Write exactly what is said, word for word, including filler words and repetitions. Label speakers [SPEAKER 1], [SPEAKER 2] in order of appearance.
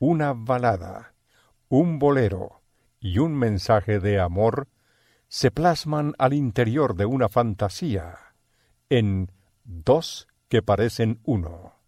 [SPEAKER 1] una balada, un bolero y un mensaje de amor se plasman al interior de una fantasía, en Dos que parecen uno.